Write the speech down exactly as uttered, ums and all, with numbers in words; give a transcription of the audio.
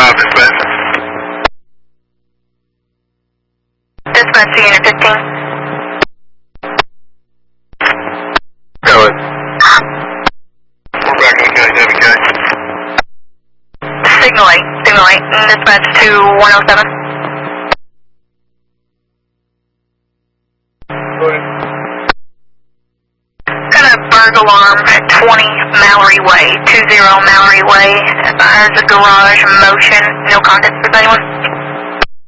five, dispatch. Dispatch to unit fifteen. Go ahead. We're back in K, W K. Signal eight, signal eight, and dispatch to one oh seven. Go ahead. Got a burg alarm at twenty Mallory Way, two zero Mallory Way. There's a garage motion, no contact with anyone.